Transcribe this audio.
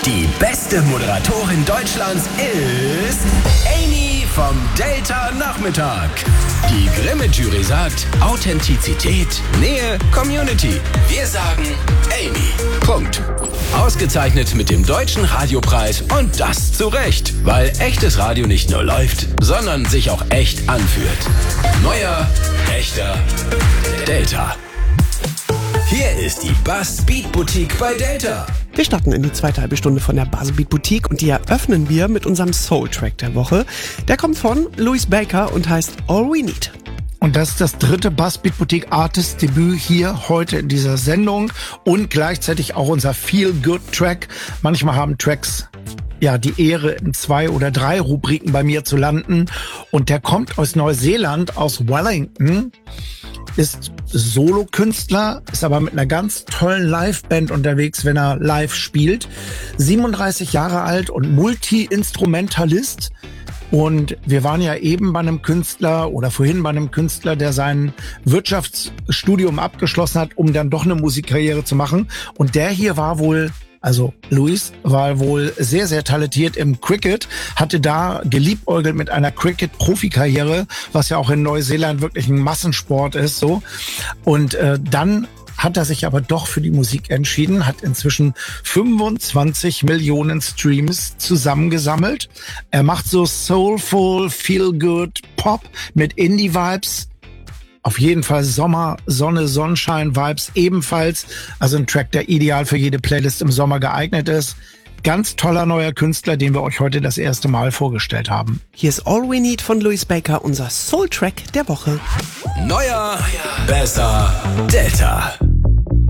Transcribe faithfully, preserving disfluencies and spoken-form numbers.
Die beste Moderatorin Deutschlands ist Amy vom Delta Nachmittag. Die Grimme-Jury sagt Authentizität, Nähe, Community. Wir sagen Amy. Punkt. Ausgezeichnet mit dem Deutschen Radiopreis und das zu Recht, weil echtes Radio nicht nur läuft, sondern sich auch echt anfühlt. Neuer, echter Delta. Hier ist die Buzz Beat Boutique bei Delta. Wir starten in die zweite halbe Stunde von der Buzz Beat Boutique und die eröffnen wir mit unserem Soul-Track der Woche. Der kommt von Louis Baker und heißt All We Need. Und das ist das dritte Buzz Beat Boutique Artist Debüt hier heute in dieser Sendung und gleichzeitig auch unser Feel-Good-Track. Manchmal haben Tracks ja die Ehre, in zwei oder drei Rubriken bei mir zu landen. Und der kommt aus Neuseeland, aus Wellington, ist Solokünstler, ist aber mit einer ganz tollen Liveband unterwegs, wenn er live spielt. siebenunddreißig Jahre alt und Multi-Instrumentalist. Und wir waren ja eben bei einem Künstler oder vorhin bei einem Künstler, der sein Wirtschaftsstudium abgeschlossen hat, um dann doch eine Musikkarriere zu machen. Und der hier war wohl, also Louis, war wohl sehr, sehr talentiert im Cricket, hatte da geliebäugelt mit einer Cricket-Profikarriere, was ja auch in Neuseeland wirklich ein Massensport ist, so. Und äh, dann hat er sich aber doch für die Musik entschieden, hat inzwischen fünfundzwanzig Millionen Streams zusammengesammelt. Er macht so soulful, feel-good Pop mit Indie-Vibes. Auf jeden Fall Sommer, Sonne, Sonnenschein-Vibes ebenfalls. Also ein Track, der ideal für jede Playlist im Sommer geeignet ist. Ganz toller neuer Künstler, den wir euch heute das erste Mal vorgestellt haben. Hier ist All We Need von Louis Baker, unser Soul-Track der Woche. Neuer, besser, Delta.